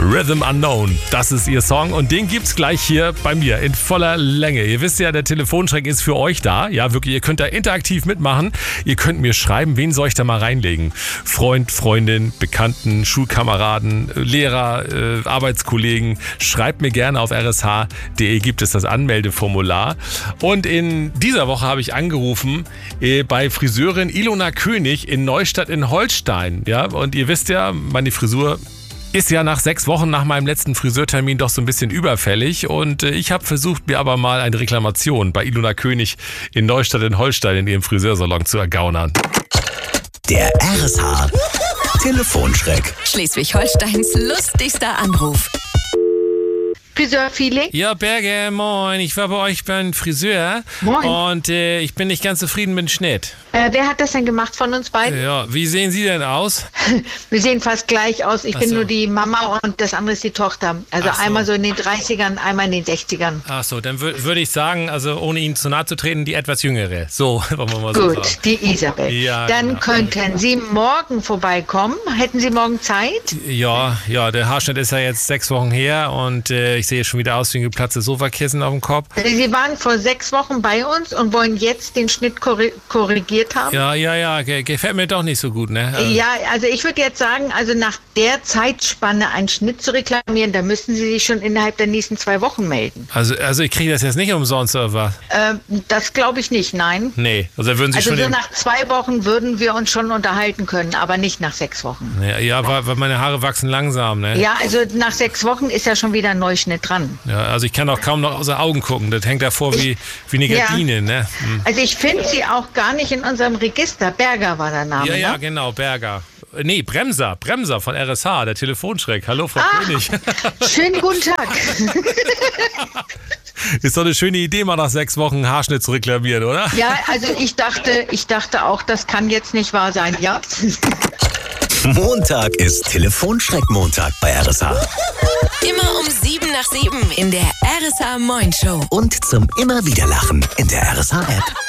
Rhythm Unknown. Das ist ihr Song und den gibt's gleich hier bei mir in voller Länge. Ihr wisst ja, der Telefonschreck ist für euch da. Ja, wirklich, ihr könnt da interaktiv mitmachen. Ihr könnt mir schreiben, wen soll ich da mal reinlegen? Freund, Freundin, Bekannten, Schulkameraden, Lehrer, Arbeitskollegen. Schreibt mir gerne auf rsh.de, gibt es das Anmeldeformular. Und in dieser Woche habe ich angerufen bei Friseurin Ilona König in Neustadt in Holstein. Ja, und ihr wisst ja, meine Frisur ist ja nach 6 Wochen nach meinem letzten Friseurtermin doch so ein bisschen überfällig. Und ich habe versucht, mir aber mal eine Reklamation bei Ilona König in Neustadt in Holstein in ihrem Friseursalon zu ergaunern. Der RSH Telefonschreck. Schleswig-Holsteins lustigster Anruf. Friseur-Feeling? Ja, Berge, moin. Ich war bei euch beim Friseur. Moin. Und ich bin nicht ganz zufrieden mit dem Schnitt. Wer hat das denn gemacht von uns beiden? Ja, wie sehen Sie denn aus? Wir sehen fast gleich aus. Ich bin so. nur die Mama und das andere ist die Tochter. Also Ach so. einmal so in den 30ern, einmal in den 60ern. Ach so, dann würde ich sagen, also ohne Ihnen zu nahe zu treten, die etwas jüngere. So, wollen wir mal so Gut, sagen. die Isabel. Ja, Dann genau. könnten Sie morgen vorbeikommen. Hätten Sie morgen Zeit? Ja, der Haarschnitt ist ja jetzt 6 Wochen her und ich sehe schon wieder aus wie ein geplatztes Sofakissen auf dem Kopf. Sie waren vor 6 Wochen bei uns und wollen jetzt den Schnitt korrigiert haben? Ja, gefällt mir doch nicht so gut, ne? Ja, also ich würde jetzt sagen, also nach der Zeitspanne einen Schnitt zu reklamieren, da müssen Sie sich schon innerhalb der nächsten 2 Wochen melden. Also ich kriege das jetzt nicht umsonst oder was? Das glaube ich nicht, nein. Nee, also würden Sie Also schon... so nach 2 Wochen würden wir uns schon unterhalten können, aber nicht nach 6 Wochen. Ja, weil meine Haare wachsen langsam, ne? Ja, also nach 6 Wochen ist ja schon wieder ein Neuschnitt dran. Ja, also ich kann auch kaum noch aus den Augen gucken. Das hängt davor wie eine Gardine, ne? Hm. Also ich finde sie auch gar nicht in unserem Register. Berger war der Name, Ja, ne? genau, Berger. Nee, Bremser von RSH, der Telefonschreck. Hallo, Frau König. Schönen guten Tag. Ist doch eine schöne Idee, mal nach 6 Wochen Haarschnitt zu reklamieren, oder? Ja, also ich dachte auch, das kann jetzt nicht wahr sein, ja? Montag ist Telefonschreck-Montag bei RSH. Immer um 7 nach 7 in der RSH Moin Show. Und zum immer wieder Lachen in der RSH-App.